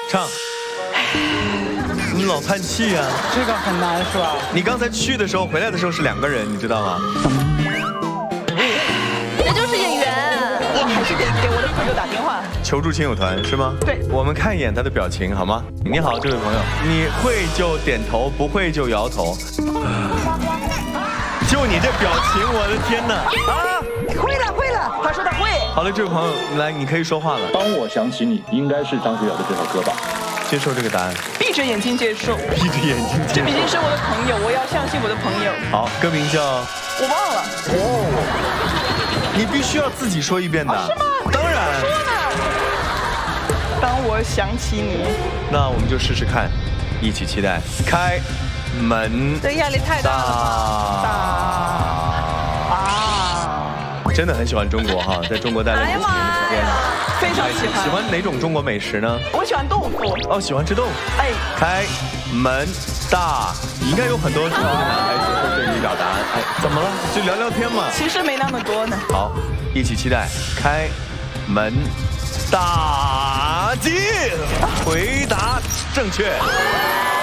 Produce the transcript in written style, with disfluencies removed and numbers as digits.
唱。你老叹气呀？ 这个很难是吧？ 你刚才去的时候，回来的时候是2个人，你知道吗？ 这就是演员。 我还是得给我的朋友打电话。 求助亲友团是吗？ 对， 我们看一眼他的表情好吗？你好，这位朋友，你会就点头，不会就摇头。就你这表情，我的天哪！啊， 会了，他说他会。 好了，这位朋友，来，你可以说话了。 当我想起你，应该是张学友的这首歌吧？ 接受这个答案。 闭着眼睛接受。 闭着眼睛接受。 这毕竟是我的朋友，我要相信我的朋友。 好，歌名叫…… 我忘了。 哦，你必须要自己说一遍的。 是吗？ 当然。 说呢。当我想起你。 那我们就试试看，一起期待。开门。 这压力太大了。 真的很喜欢中国哈，在中国待了50年的时间， 非常喜欢。 喜欢哪种中国美食呢？ 我喜欢豆腐。 哦，喜欢吃豆腐。 哎， 开门大，应该有很多中国的男孩子会对你表达。哎，怎么了？就聊聊天嘛。 其实没那么多呢。 好，一起期待。开门大吉，回答正确。